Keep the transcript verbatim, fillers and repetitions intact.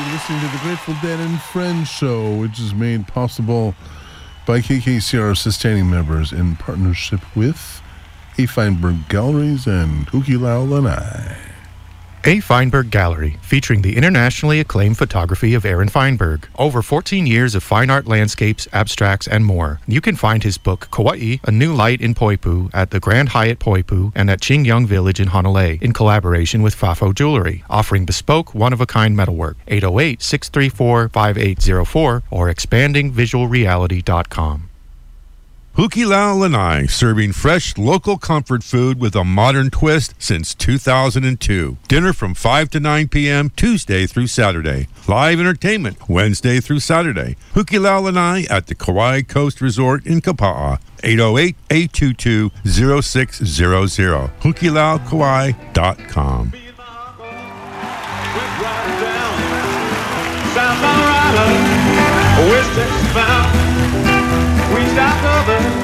listening to the Grateful Dead and Friends show, which is made possible by K K C R sustaining members in partnership with A. Feinberg Galleries and Hukilau Lanai. A. Feinberg Gallery, featuring the internationally acclaimed photography of Aaron Feinberg. Over fourteen years of fine art landscapes, abstracts, and more. You can find his book, Kauai, A New Light in Poipu, at the Grand Hyatt Poipu and at Qingyang Village in Honolulu, in collaboration with Fafo Jewelry, offering bespoke, one-of-a-kind metalwork. eight oh eight, six three four, five eight zero four or expanding visual reality dot com. Hukilau Lanai, serving fresh local comfort food with a modern twist since two thousand two. Dinner from five to nine p.m. Tuesday through Saturday. Live entertainment Wednesday through Saturday. Hukilau Lanai at the Kauai Coast Resort in Kapa'a. eight oh eight, eight two two, oh six zero zero. hukilau kauai dot com. South Colorado, West Texas bound. We stopped over